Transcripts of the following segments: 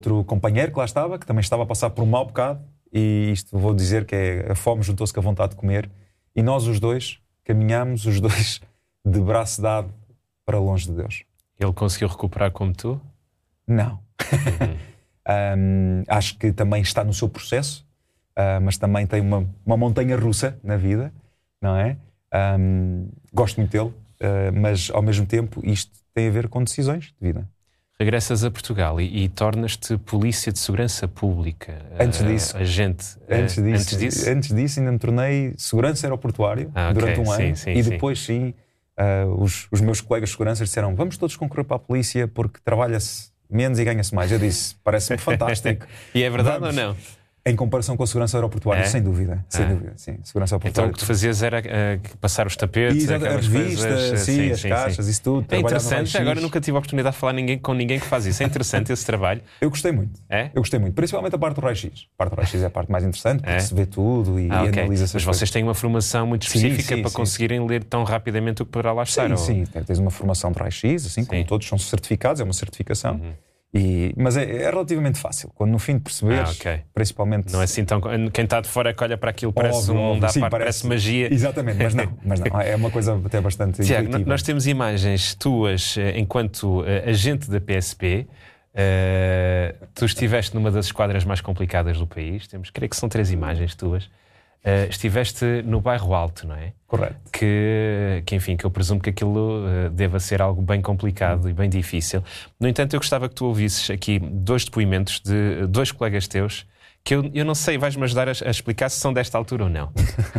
outro companheiro que lá estava, que também estava a passar por um mau bocado, e isto vou dizer que a fome juntou-se com a vontade de comer, e nós os dois caminhamos, os dois de braço dado para longe de Deus. Ele conseguiu recuperar como tu? Não. Acho que também está no seu processo, mas também tem uma montanha russa na vida, não é? Gosto muito dele, mas ao mesmo tempo isto tem a ver com decisões de vida. Regressas a Portugal e tornas-te polícia de segurança pública. Antes disso. Agente. Antes disso ainda me tornei segurança aeroportuário durante um ano. E depois sim, os meus colegas de segurança disseram: vamos todos concorrer para a polícia porque trabalha-se menos e ganha-se mais. Eu disse: parece-me fantástico. E é verdade ou não? Em comparação com a segurança aeroportuária, sem dúvida, sim. Segurança aeroportuária. Então o que tu fazias era passar os tapetes, aquelas coisas, as caixas, isso tudo. É interessante, agora nunca tive a oportunidade de falar com ninguém que faz isso. É interessante esse trabalho. Eu gostei muito. Eu gostei muito, principalmente a parte do raio-x. A parte do raio-x é a parte mais interessante, porque se vê tudo e analisa-se. Mas vocês têm uma formação muito específica para conseguirem ler tão rapidamente o que poderá lá estar. Sim, tens uma formação de raio-x, assim como todos são certificados, é uma certificação. Mas é relativamente fácil, quando no fim de perceberes, principalmente... Não é assim tão... Quem está de fora é que olha para aquilo, parece um mundo à parte, parece magia. Exatamente, mas não, é uma coisa até bastante Tiago, intuitiva. Nós temos imagens tuas enquanto agente da PSP. Tu estiveste numa das esquadras mais complicadas do país. Creio que são 3 imagens tuas. Estiveste no Bairro Alto, não é? Correto. Que eu presumo que aquilo deva ser algo bem complicado e bem difícil. No entanto, eu gostava que tu ouvisses aqui 2 depoimentos de 2 colegas teus que eu não sei, vais-me ajudar a explicar se são desta altura ou não.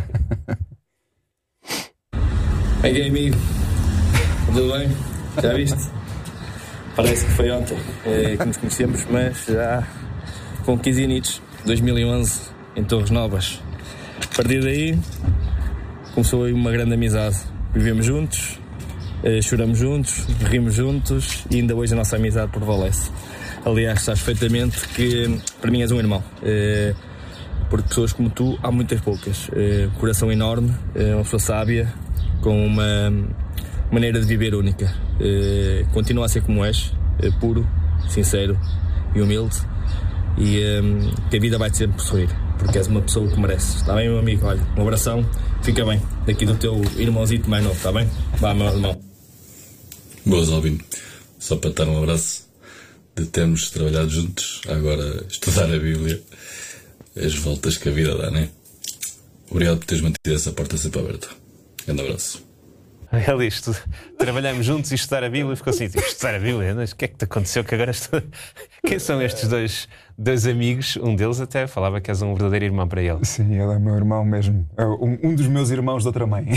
Aí, amigo. Tudo bem? Já viste? Parece que foi ontem que nos conhecemos, mas já com 15 anos, 2011, em Torres Novas. A partir daí começou aí uma grande amizade. Vivemos juntos, choramos juntos, rimos juntos e ainda hoje a nossa amizade prevalece. Aliás, sabes perfeitamente que para mim és um irmão. Porque pessoas como tu há muitas poucas. Coração enorme, uma pessoa sábia, com uma maneira de viver única. Continua a ser como és, puro, sincero e humilde. E que a vida vai-te sempre sorrir, porque és uma pessoa que mereces. Está bem, meu amigo? Olha, um abração, fica bem. Daqui do teu irmãozito mais novo, está bem? Vá, meu irmão. Boas, Albino. Só para dar um abraço de termos trabalhado juntos, agora estudar a Bíblia, as voltas que a vida dá, não é? Obrigado por teres mantido essa porta sempre aberta. Grande abraço. Ele disse, trabalhamos juntos e estudar a Bíblia, ficou assim, estudar a Bíblia, mas o que é que te aconteceu que agora estou... Quem são estes dois amigos? Um deles até falava que és um verdadeiro irmão para ele. Sim, ele é meu irmão mesmo, um dos meus irmãos de outra mãe.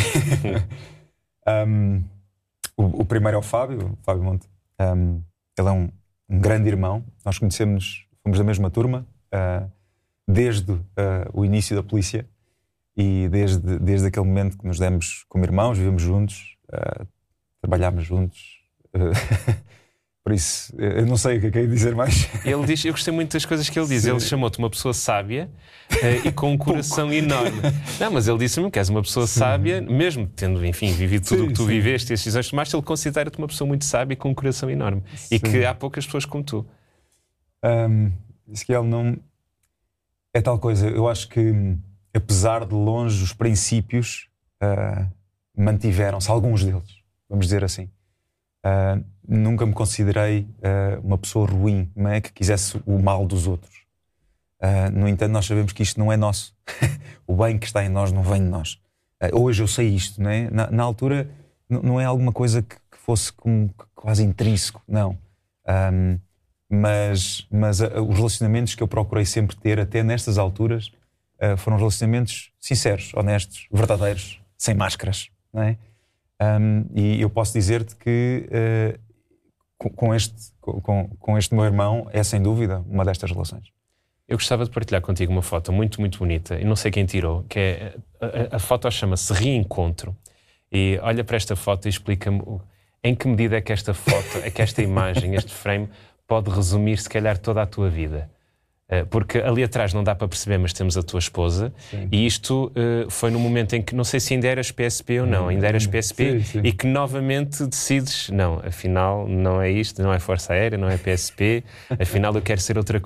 O primeiro é o Fábio Monte. Ele é um grande irmão, nós conhecemos, fomos da mesma turma, desde o início da polícia. E desde aquele momento que nos demos como irmãos, vivemos juntos, trabalhámos juntos. Por isso, eu não sei o que é que eu ia dizer mais. Ele diz, eu gostei muito das coisas que ele diz. Sim. Ele chamou-te uma pessoa sábia e com um coração enorme. Não, mas ele disse-me que és uma pessoa sábia, mesmo tendo, enfim, vivido tudo o que tu viveste e as decisões que tomaste, ele considera-te uma pessoa muito sábia e com um coração enorme. E que há poucas pessoas como tu. Diz que ele não... É tal coisa, eu acho que apesar de longe, os princípios mantiveram-se, alguns deles, vamos dizer assim. Nunca me considerei uma pessoa ruim, não é? Que quisesse o mal dos outros. No entanto, nós sabemos que isto não é nosso. O bem que está em nós não vem de nós. Hoje eu sei isto, não é? Na altura não é alguma coisa que fosse como quase intrínseco, não. Mas os relacionamentos que eu procurei sempre ter, até nestas alturas, foram relacionamentos sinceros, honestos, verdadeiros, sem máscaras, não é? E eu posso dizer-te que com este meu irmão é sem dúvida uma destas relações. Eu gostava de partilhar contigo uma foto muito, muito bonita, e não sei quem tirou, que é a foto chama-se Reencontro, e olha para esta foto e explica-me em que medida é que esta foto, é que esta imagem, este frame pode resumir se calhar toda a tua vida. Porque ali atrás não dá para perceber, mas temos a tua esposa. Sim. E isto foi no momento em que, não sei se ainda eras PSP ou não, ainda eras PSP, sim. E que novamente decides, não, afinal não é isto, não é Força Aérea, não é PSP, afinal eu quero ser outra